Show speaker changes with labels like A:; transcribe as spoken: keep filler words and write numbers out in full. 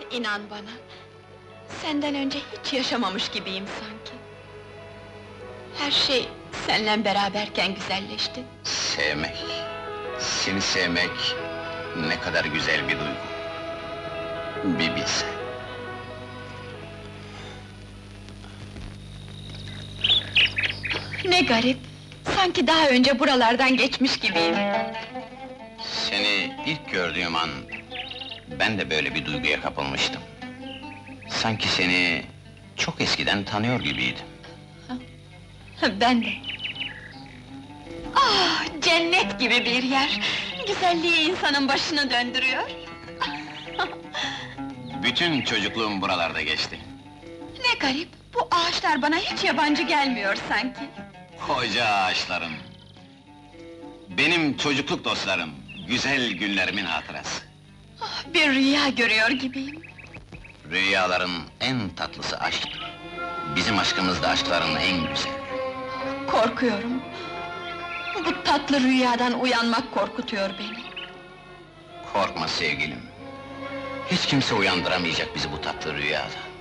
A: İnan bana, senden önce hiç yaşamamış gibiyim sanki. Her şey seninle beraberken güzelleşti.
B: Sevmek, seni sevmek ne kadar güzel bir duygu. Bir bilsen.
A: Ne garip, sanki daha önce buralardan geçmiş gibiyim.
B: Seni ilk gördüğüm an, ben de böyle bir duyguya kapılmıştım. Sanki seni çok eskiden tanıyor gibiydim.
A: Ben de. Ah, cennet gibi bir yer! Güzelliği insanın başını döndürüyor.
B: Bütün çocukluğum buralarda geçti.
A: Ne garip, bu ağaçlar bana hiç yabancı gelmiyor sanki.
B: Koca ağaçlarım! Benim çocukluk dostlarım, güzel günlerimin hatırası.
A: Ah, bir rüya görüyor gibiyim.
B: Rüyaların en tatlısı aşk. Bizim aşkımız da aşkların en güzeli.
A: Korkuyorum. Bu tatlı rüyadan uyanmak korkutuyor beni.
B: Korkma sevgilim. Hiç kimse uyandıramayacak bizi bu tatlı rüyadan.